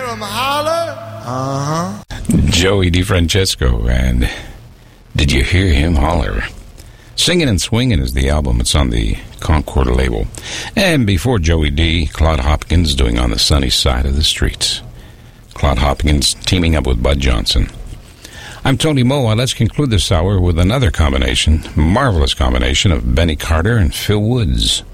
him holler? Uh-huh. Joey DeFrancesco, and Did You Hear Him Holler? Singing and Swinging is the album. It's on the Concord label. And before Joey D, Claude Hopkins doing On the Sunny Side of the Streets. Claude Hopkins teaming up with Bud Johnson. I'm Tony Moa. Let's conclude this hour with another combination, marvelous combination of Benny Carter and Phil Woods.